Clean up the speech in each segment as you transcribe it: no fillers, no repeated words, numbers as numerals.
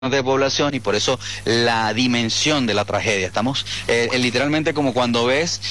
de población y por eso la dimensión de la tragedia. Estamos literalmente como cuando ves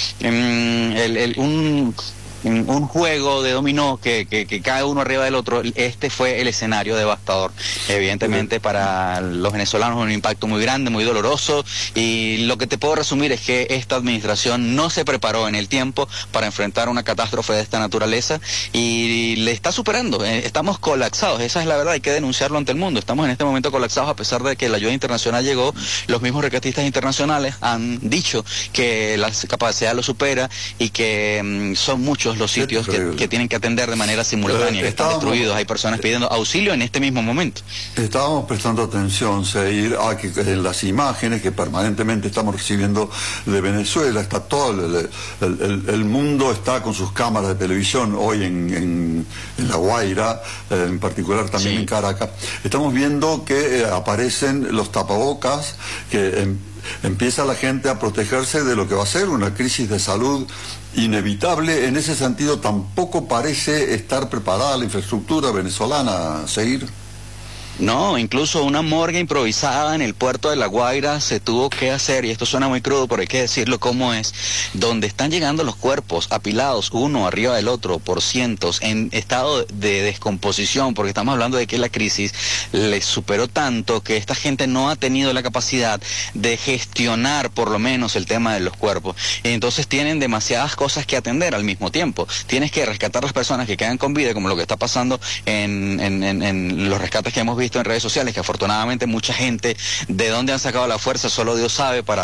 un juego de dominó que cae uno arriba del otro. Este fue el escenario devastador. Evidentemente para los venezolanos un impacto muy grande, muy doloroso, y lo que te puedo resumir es que esta administración no se preparó en el tiempo para enfrentar una catástrofe de esta naturaleza y le está superando. Estamos colapsados, esa es la verdad, hay que denunciarlo ante el mundo. Estamos en este momento colapsados a pesar de que la ayuda internacional llegó. Los mismos rescatistas internacionales han dicho que la capacidad lo supera y que son muchos los sitios que tienen que atender de manera simultánea, que están destruidos. Hay personas pidiendo auxilio en este mismo momento. Estábamos prestando atención, Seir, a que en las imágenes que permanentemente estamos recibiendo de Venezuela, está todo el mundo está con sus cámaras de televisión hoy en La Guaira, en particular también en Caracas. Estamos viendo que aparecen los tapabocas, que empieza la gente a protegerse de lo que va a ser una crisis de salud inevitable. En ese sentido, tampoco parece estar preparada la infraestructura venezolana, Seir. No, incluso una morgue improvisada en el puerto de La Guaira se tuvo que hacer, y esto suena muy crudo, pero hay que decirlo como es, donde están llegando los cuerpos apilados uno arriba del otro por cientos, en estado de descomposición, porque estamos hablando de que la crisis les superó tanto que esta gente no ha tenido la capacidad de gestionar por lo menos el tema de los cuerpos. Y entonces tienen demasiadas cosas que atender al mismo tiempo. Tienes que rescatar a las personas que quedan con vida, como lo que está pasando en los rescates que hemos visto en redes sociales, que afortunadamente mucha gente, de dónde han sacado la fuerza, solo Dios sabe, para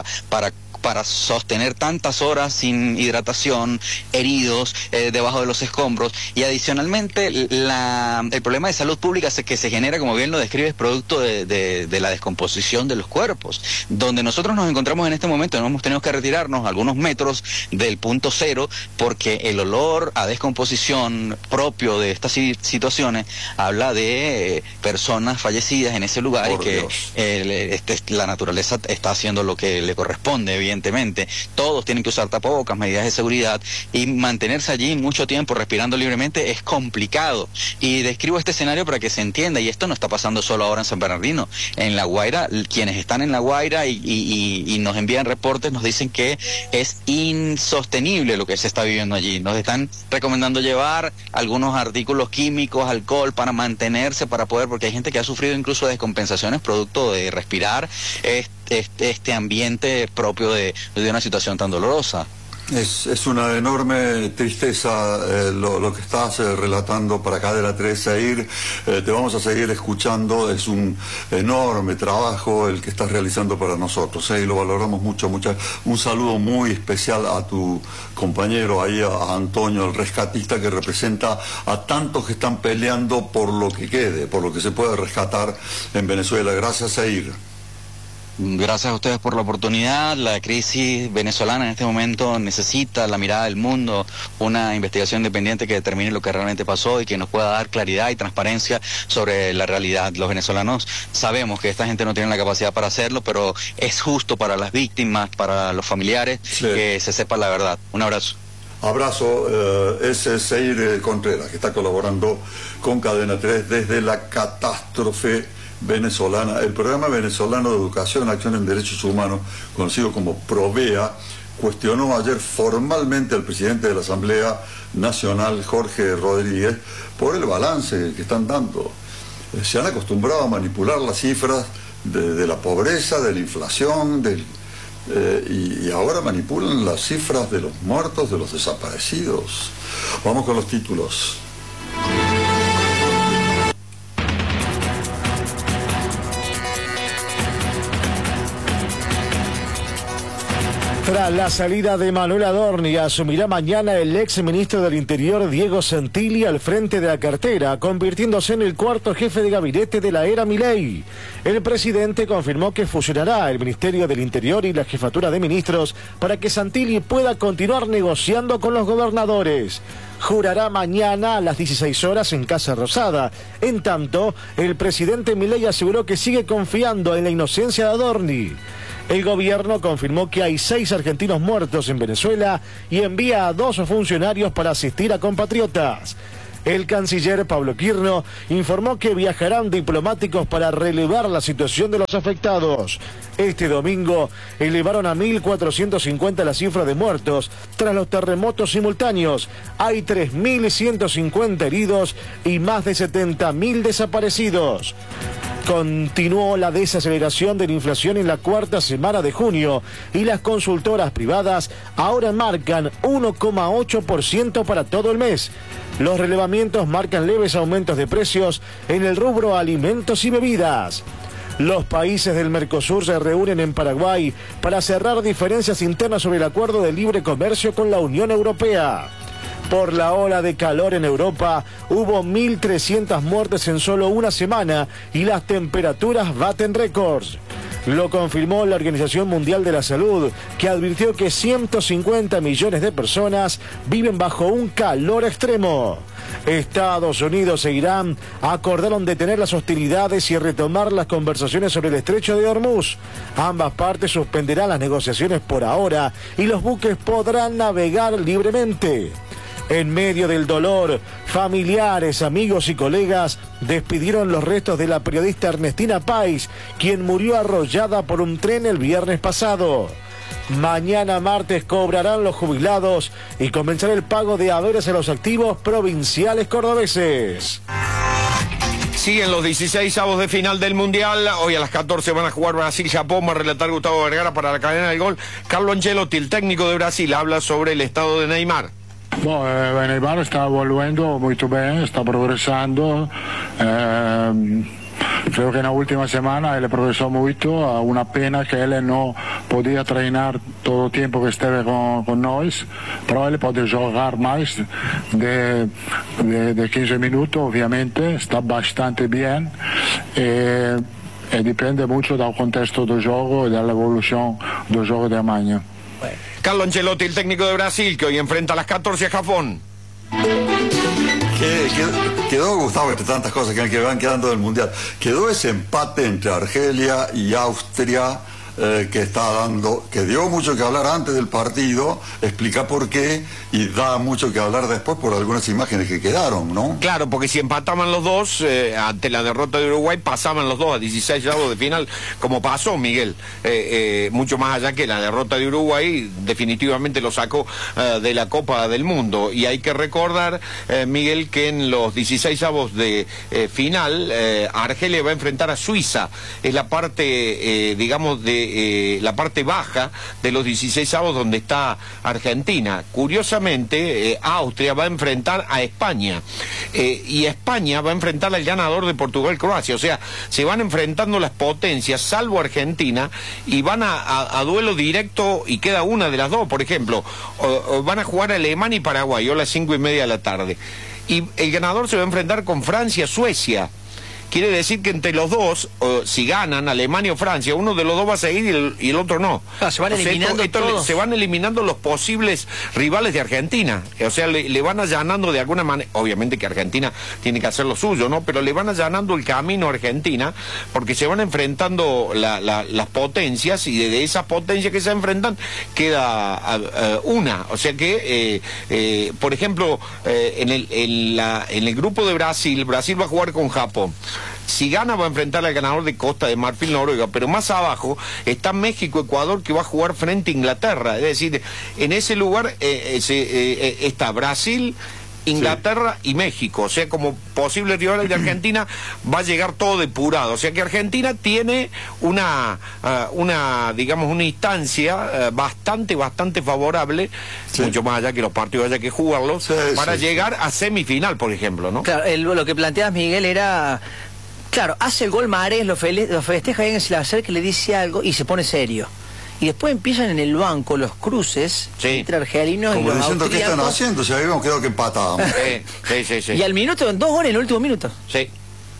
sostener tantas horas sin hidratación, heridos debajo de los escombros. Y adicionalmente el problema de salud pública que se genera, como bien lo describes, producto de la descomposición de los cuerpos, donde nosotros nos encontramos en este momento. Hemos tenido que retirarnos algunos metros del punto cero porque el olor a descomposición propio de estas situaciones habla de personas fallecidas en ese lugar. Por y que la naturaleza está haciendo lo que le corresponde, evidentemente. Todos tienen que usar tapabocas, medidas de seguridad, y mantenerse allí mucho tiempo respirando libremente es complicado. Y describo este escenario para que se entienda, y esto no está pasando solo ahora en San Bernardino. En La Guaira, quienes están en La Guaira y nos envían reportes, nos dicen que es insostenible lo que se está viviendo allí. Nos están recomendando llevar algunos artículos químicos, alcohol, para mantenerse, para poder, porque hay gente que ha sufrido incluso descompensaciones producto de respirar este ambiente propio de una situación tan dolorosa. Es una enorme tristeza lo que estás relatando para Cadena 3, Seir. Te vamos a seguir escuchando. Es un enorme trabajo el que estás realizando para nosotros, y lo valoramos mucho. Un saludo muy especial a tu compañero ahí, a Antonio, el rescatista, que representa a tantos que están peleando por lo que quede, por lo que se puede rescatar en Venezuela. Gracias, Seir. Gracias a ustedes por la oportunidad. La crisis venezolana en este momento necesita la mirada del mundo, una investigación independiente que determine lo que realmente pasó y que nos pueda dar claridad y transparencia sobre la realidad. Los venezolanos sabemos que esta gente no tiene la capacidad para hacerlo, pero es justo para las víctimas, para los familiares, que se sepa la verdad. Un abrazo. Abrazo. Es Seir Contreras, que está colaborando con Cadena 3 desde la catástrofe venezolana. El Programa Venezolano de Educación, Acción en Derechos Humanos, conocido como PROVEA, cuestionó ayer formalmente al presidente de la Asamblea Nacional, Jorge Rodríguez, por el balance que están dando. Se han acostumbrado a manipular las cifras de la pobreza, de la inflación, y ahora manipulan las cifras de los muertos, de los desaparecidos. Vamos con los títulos. Tras la salida de Manuel Adorni, asumirá mañana el ex ministro del Interior Diego Santilli al frente de la cartera, convirtiéndose en el cuarto jefe de gabinete de la era Milei. El presidente confirmó que fusionará el Ministerio del Interior y la Jefatura de Ministros para que Santilli pueda continuar negociando con los gobernadores. Jurará mañana a las 16 horas en Casa Rosada. En tanto, el presidente Milei aseguró que sigue confiando en la inocencia de Adorni. El gobierno confirmó que hay 6 argentinos muertos en Venezuela y envía a 2 funcionarios para asistir a compatriotas. El canciller Pablo Quirno informó que viajarán diplomáticos para relevar la situación de los afectados. Este domingo elevaron a 1.450 la cifra de muertos tras los terremotos simultáneos. Hay 3.150 heridos y más de 70.000 desaparecidos. Continuó la desaceleración de la inflación en la cuarta semana de junio y las consultoras privadas ahora marcan 1,8% para todo el mes. Los relevamientos marcan leves aumentos de precios en el rubro alimentos y bebidas. Los países del Mercosur se reúnen en Paraguay para cerrar diferencias internas sobre el acuerdo de libre comercio con la Unión Europea. Por la ola de calor en Europa, hubo 1.300 muertes en solo una semana y las temperaturas baten récords. Lo confirmó la Organización Mundial de la Salud, que advirtió que 150 millones de personas viven bajo un calor extremo. Estados Unidos e Irán acordaron detener las hostilidades y retomar las conversaciones sobre el estrecho de Hormuz. Ambas partes suspenderán las negociaciones por ahora y los buques podrán navegar libremente. En medio del dolor, familiares, amigos y colegas despidieron los restos de la periodista Ernestina Pais, quien murió arrollada por un tren el viernes pasado. Mañana martes cobrarán los jubilados y comenzará el pago de haberes a los activos provinciales cordobeses. Siguen los 16avos de final del Mundial. Hoy a las 14 van a jugar Brasil-Japón. Va a relatar Gustavo Vergara para la cadena del gol. Carlo Ancelotti, el técnico de Brasil, habla sobre el estado de Neymar. Neymar está volviendo muy bien, está progresando. Creo que en la última semana él progresó mucho. Una pena que él no podía treinar todo el tiempo que estuve con nosotros, pero él puede jugar más de 15 minutos, obviamente. Está bastante bien. Depende mucho del contexto del juego y de la evolución del juego de mañana. Carlo Ancelotti, el técnico de Brasil, que hoy enfrenta a las 14 a Japón. Quedó, Gustavo, entre tantas cosas que van quedando del Mundial, quedó ese empate entre Argelia y Austria, que dio mucho que hablar antes del partido, explica por qué, y da mucho que hablar después por algunas imágenes que quedaron, ¿no? Claro, porque si empataban los dos, ante la derrota de Uruguay, pasaban los dos a 16avos de final, como pasó Miguel. Mucho más allá que la derrota de Uruguay, definitivamente lo sacó de la Copa del Mundo. Y hay que recordar, Miguel, que en los 16avos de final, Argelia va a enfrentar a Suiza. Es la parte, digamos, de la parte baja de los 16avos donde está Argentina. Curiosamente, Austria va a enfrentar a España y España va a enfrentar al ganador de Portugal-Croacia. O sea, se van enfrentando las potencias, salvo Argentina, y van a duelo directo y queda una de las dos. Por ejemplo, van a jugar Alemania y Paraguay a las 5:30 de la tarde. Y el ganador se va a enfrentar con Francia-Suecia. Quiere decir que entre los dos, si ganan Alemania o Francia, uno de los dos va a seguir y el otro no. Se van eliminando todos. Se van eliminando los posibles rivales de Argentina. O sea, le van allanando de alguna manera. Obviamente que Argentina tiene que hacer lo suyo, ¿no? Pero le van allanando el camino a Argentina porque se van enfrentando las potencias, y de esas potencias que se enfrentan queda una. O sea que, por ejemplo, en el grupo de Brasil va a jugar con Japón. Si gana va a enfrentar al ganador de Costa de Marfil, Noruega, pero más abajo está México, Ecuador, que va a jugar frente a Inglaterra. Es decir, en ese lugar está Brasil, Inglaterra y México. O sea, como posibles rivales de Argentina va a llegar todo depurado. O sea que Argentina tiene una instancia bastante favorable, mucho más allá que los partidos haya que jugarlos, para llegar a semifinal, por ejemplo, ¿no? Claro, lo que planteabas, Miguel, era... Claro, hace el gol Mahrez, lo festeja bien, se le acerca, le dice algo y se pone serio. Y después empiezan en el banco los cruces entre argelinos y los diciendo austríacos. ¿Qué están haciendo? Si habíamos quedado que empatábamos. Sí. Y al minuto, en 2 goles en el último minuto. Sí.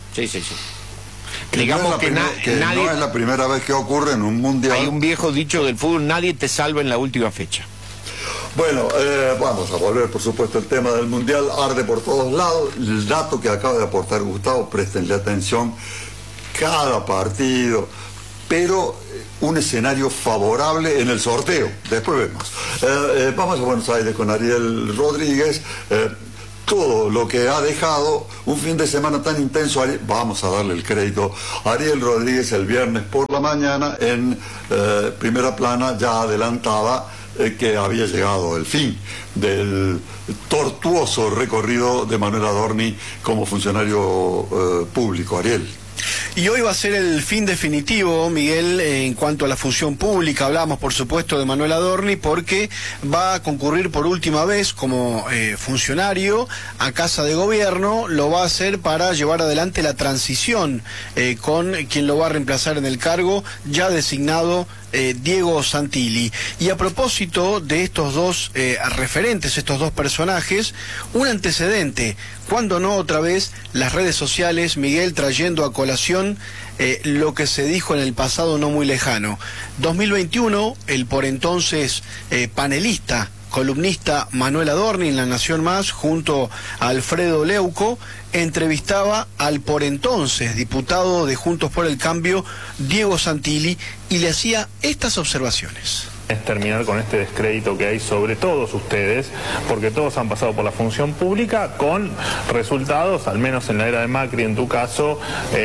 Digamos no no es la primera vez que ocurre en un mundial. Hay un viejo dicho del fútbol: nadie te salva en la última fecha. Bueno, vamos a volver, por supuesto, al tema del Mundial. Arde por todos lados. El dato que acaba de aportar Gustavo, préstenle atención, cada partido, pero un escenario favorable en el sorteo. Después vemos. Vamos a Buenos Aires con Ariel Rodríguez. todo lo que ha dejado un fin de semana tan intenso. Vamos a darle el crédito a Ariel Rodríguez el viernes por la mañana en Primera Plana ya adelantaba que había llegado el fin del tortuoso recorrido de Manuel Adorni como funcionario público. Ariel. Y hoy va a ser el fin definitivo, Miguel, en cuanto a la función pública. Hablamos, por supuesto, de Manuel Adorni, porque va a concurrir por última vez como funcionario a Casa de Gobierno. Lo va a hacer para llevar adelante la transición con quien lo va a reemplazar en el cargo, ya designado Diego Santilli. Y a propósito de estos dos referentes, estos dos personajes, un antecedente, cuando no otra vez las redes sociales, Miguel, trayendo a colación lo que se dijo en el pasado no muy lejano. 2021, el por entonces panelista, columnista Manuel Adorni en La Nación Más, junto a Alfredo Leuco, entrevistaba al por entonces diputado de Juntos por el Cambio, Diego Santilli, y le hacía estas observaciones. Es terminar con este descrédito que hay sobre todos ustedes, porque todos han pasado por la función pública con resultados, al menos en la era de Macri, en tu caso,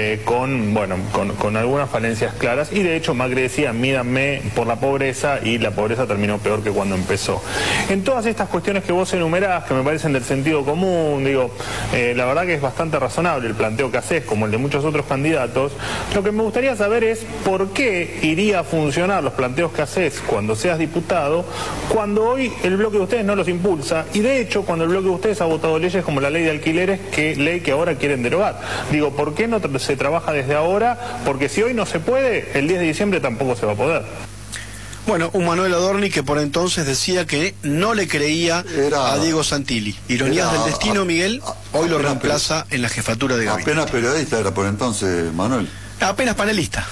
con algunas falencias claras, y de hecho Macri decía, mídanme por la pobreza, y la pobreza terminó peor que cuando empezó. En todas estas cuestiones que vos enumerás, que me parecen del sentido común, la verdad que es bastante razonable el planteo que haces, como el de muchos otros candidatos. Lo que me gustaría saber es por qué iría a funcionar los planteos que haces cuando seas diputado, cuando hoy el bloque de ustedes no los impulsa, y de hecho cuando el bloque de ustedes ha votado leyes como la ley de alquileres, ley que ahora quieren derogar. ¿Por qué no se trabaja desde ahora? Porque si hoy no se puede, el 10 de diciembre tampoco se va a poder. Bueno, un Manuel Adorni que por entonces decía que no le creía a Diego Santilli. Ironías del destino, Miguel, hoy lo reemplaza en la jefatura de gabinete. Apenas periodista era por entonces, Manuel. Apenas panelista.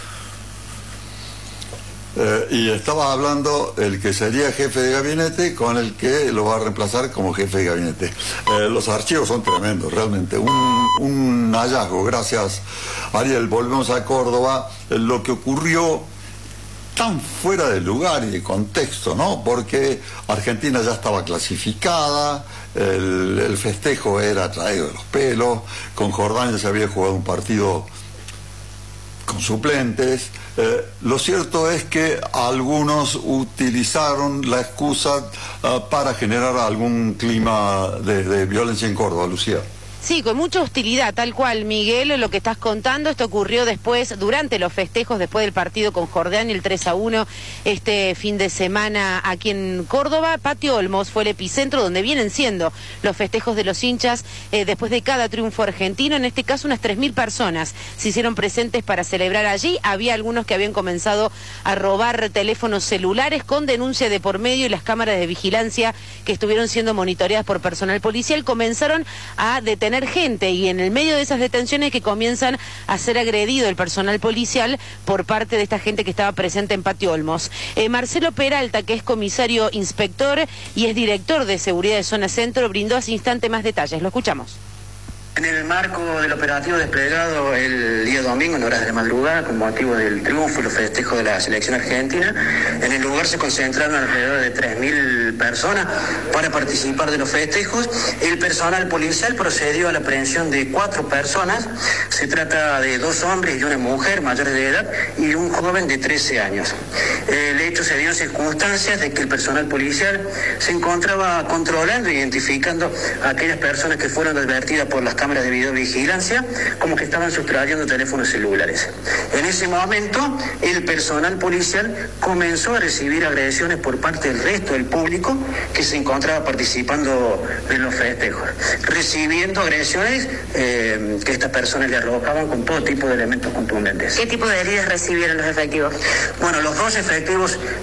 Y estaba hablando el que sería jefe de gabinete con el que lo va a reemplazar como jefe de gabinete. Los archivos son tremendos, realmente. Un hallazgo. Gracias, Ariel. Volvemos a Córdoba. Lo que ocurrió tan fuera de lugar y de contexto, ¿no? Porque Argentina ya estaba clasificada, el festejo era traído de los pelos, con Jordania se había jugado un partido con suplentes. Lo cierto es que algunos utilizaron la excusa para generar algún clima de violencia en Córdoba, Lucía. Sí, con mucha hostilidad, tal cual, Miguel, lo que estás contando. Esto ocurrió después, durante los festejos, después del partido con Jordania, el 3-1, este fin de semana aquí en Córdoba. Patio Olmos fue el epicentro donde vienen siendo los festejos de los hinchas después de cada triunfo argentino. En este caso, unas 3.000 personas se hicieron presentes para celebrar allí. Había algunos que habían comenzado a robar teléfonos celulares con denuncia de por medio, y las cámaras de vigilancia que estuvieron siendo monitoreadas por personal policial comenzaron a detener gente, y en el medio de esas detenciones que comienzan a ser agredido el personal policial por parte de esta gente que estaba presente en Patio Olmos. Marcelo Peralta, que es comisario inspector y es director de seguridad de Zona Centro, brindó hace instante más detalles. Lo escuchamos. En el marco del operativo desplegado el día domingo en horas de madrugada con motivo del triunfo y los festejos de la selección argentina, en el lugar se concentraron alrededor de 3.000 personas para participar de los festejos. El personal policial procedió a la aprehensión de 4 personas. Se trata de 2 hombres y una mujer mayores de edad y un joven de 13 años. El hecho se dio en circunstancias de que el personal policial se encontraba controlando e identificando a aquellas personas que fueron advertidas por las cámaras de videovigilancia como que estaban sustrayendo teléfonos celulares. En ese momento, el personal policial comenzó a recibir agresiones por parte del resto del público que se encontraba participando en los festejos, recibiendo agresiones que estas personas le arrojaban con todo tipo de elementos contundentes. ¿Qué tipo de heridas recibieron los efectivos? Bueno, los 2 efectivos